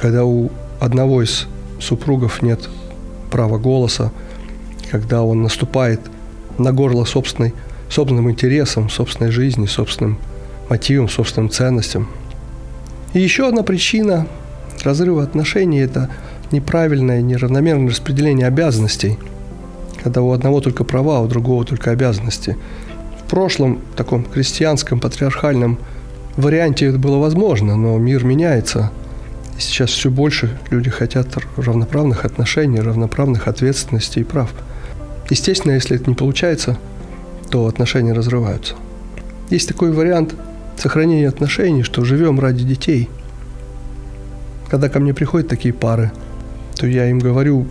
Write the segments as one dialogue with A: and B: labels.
A: когда у одного из супругов нет права голоса, когда он наступает на горло собственным интересам, собственной жизни, собственным мотивам, собственным ценностям. И еще одна причина разрыва отношений – это неправильное, неравномерное распределение обязанностей, когда у одного только права, а у другого только обязанности. В прошлом, таком крестьянском, патриархальном варианте это было возможно, но мир меняется. И сейчас все больше люди хотят равноправных отношений, равноправных ответственностей и прав. Естественно, если это не получается, то отношения разрываются. Есть такой вариант сохранения отношений, что живем ради детей. Когда ко мне приходят такие пары, то я им говорю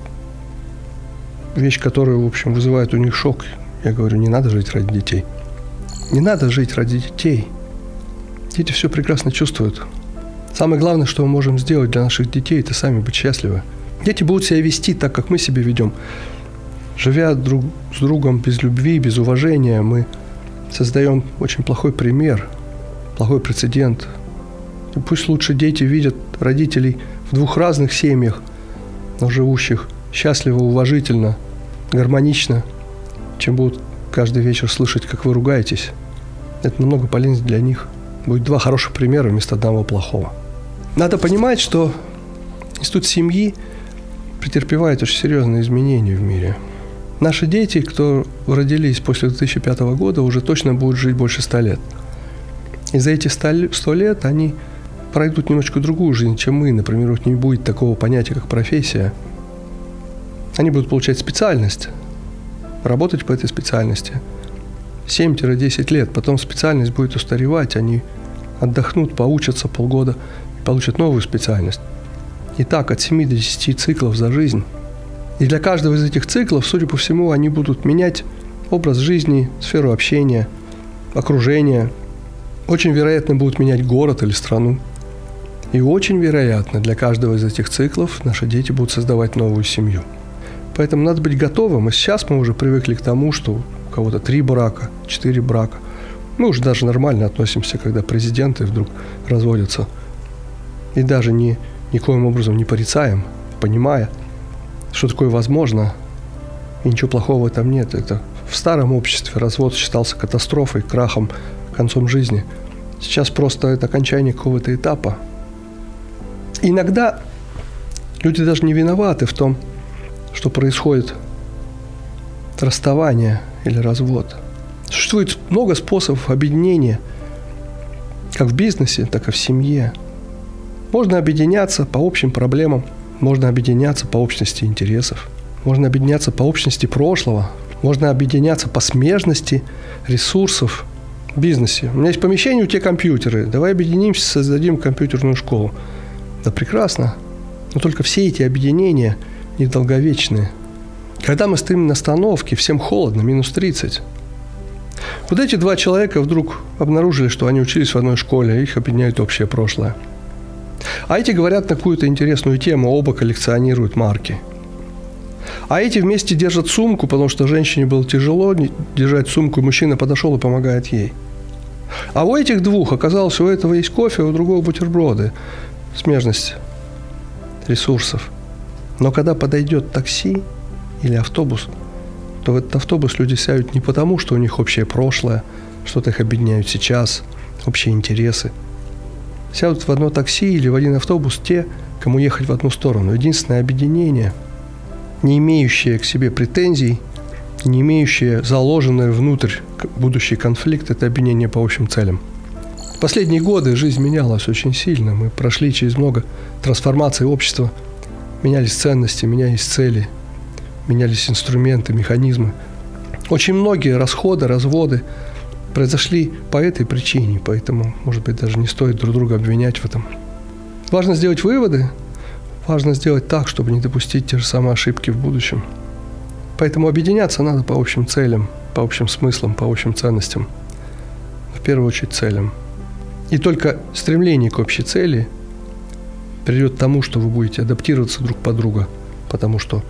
A: вещь, которая, в общем, вызывает у них шок. Я говорю, не надо жить ради детей. Не надо жить ради детей. Дети все прекрасно чувствуют. Самое главное, что мы можем сделать для наших детей, это сами быть счастливы. Дети будут себя вести так, как мы себя ведем. Живя друг с другом без любви, без уважения, мы создаем очень плохой пример, плохой прецедент. И пусть лучше дети видят родителей в двух разных семьях, но живущих счастливо, уважительно, гармонично, чем будут каждый вечер слышать, как вы ругаетесь. Это намного полезнее для них. Будет два хороших примера вместо одного плохого. Надо понимать, что институт семьи претерпевает очень серьезные изменения в мире. Наши дети, кто родились после 2005 года, уже точно будут жить больше 100 лет. И за эти 100 лет они пройдут немножко другую жизнь, чем мы. Например, у них не будет такого понятия, как профессия. Они будут получать специальность, работать по этой специальности 7-10 лет. Потом специальность будет устаревать, они отдохнут, поучатся полгода и получат новую специальность. И так от 7 до 10 циклов за жизнь. И для каждого из этих циклов, судя по всему, они будут менять образ жизни, сферу общения, окружение. Очень вероятно, будут менять город или страну. И очень вероятно, для каждого из этих циклов наши дети будут создавать новую семью. Поэтому надо быть готовым. И сейчас мы уже привыкли к тому, что у кого-то 3 брака, 4 брака. Мы уже даже нормально относимся, когда президенты вдруг разводятся. И даже никоим образом не порицаем, понимая, что такое возможно, и ничего плохого в этом нет. Это в старом обществе развод считался катастрофой, крахом, концом жизни. Сейчас просто это окончание какого-то этапа. Иногда люди даже не виноваты в том, что происходит расставание или развод. Существует много способов объединения, как в бизнесе, так и в семье. Можно объединяться по общим проблемам, можно объединяться по общности интересов, можно объединяться по общности прошлого, можно объединяться по смежности ресурсов в бизнесе. У меня есть помещение, у тебя компьютеры, давай объединимся, создадим компьютерную школу. Да прекрасно, но только все эти объединения недолговечные. Когда мы стоим на остановке, всем холодно, минус 30. Вот эти 2 человека вдруг обнаружили, что они учились в одной школе, их объединяет общее прошлое. А эти говорят на какую-то интересную тему, оба коллекционируют марки. А эти вместе держат сумку, потому что женщине было тяжело держать сумку, и мужчина подошел и помогает ей. А у этих 2 оказалось, у этого есть кофе, а у другого бутерброды. Смежность ресурсов. Но когда подойдет такси или автобус, то в этот автобус люди сядут не потому, что у них общее прошлое, что-то их объединяют сейчас, общие интересы. Сядут в одно такси или в один автобус те, кому ехать в одну сторону. Единственное объединение, не имеющее к себе претензий, не имеющее заложенное внутрь будущий конфликт, это объединение по общим целям. В последние годы жизнь менялась очень сильно. Мы прошли через много трансформаций общества. Менялись ценности, менялись цели, менялись инструменты, механизмы. Очень многие расходы, разводы произошли по этой причине, поэтому, может быть, даже не стоит друг друга обвинять в этом. Важно сделать выводы, важно сделать так, чтобы не допустить те же самые ошибки в будущем. Поэтому объединяться надо по общим целям, по общим смыслам, по общим ценностям. В первую очередь целям. И только стремление к общей цели приведет к тому, что вы будете адаптироваться друг под друга, потому что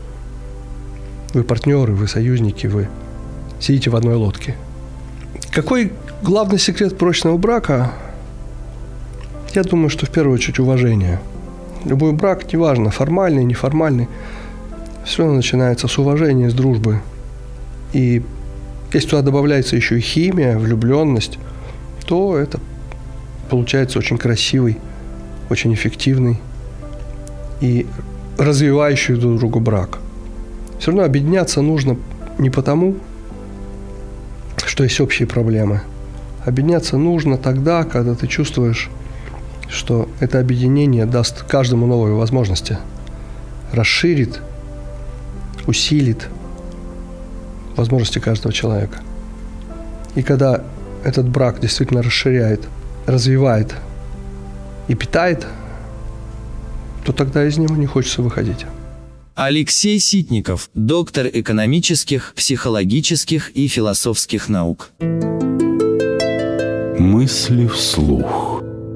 A: вы партнеры, вы союзники, вы сидите в одной лодке. Какой главный секрет прочного брака? Я думаю, что в первую очередь уважение. Любой брак, неважно, формальный, неформальный, все равно начинается с уважения, с дружбы. И если туда добавляется еще и химия, влюбленность, то это получается очень красивый, очень эффективный и развивающий друг другу брак. Все равно объединяться нужно не потому, что есть общие проблемы. Объединяться нужно тогда, когда ты чувствуешь, что это объединение даст каждому новые возможности, расширит, усилит возможности каждого человека. И когда этот брак действительно расширяет, развивает и питает, то тогда из него не хочется выходить.
B: Алексей Ситников, доктор экономических, психологических и философских наук.
C: Мысли вслух.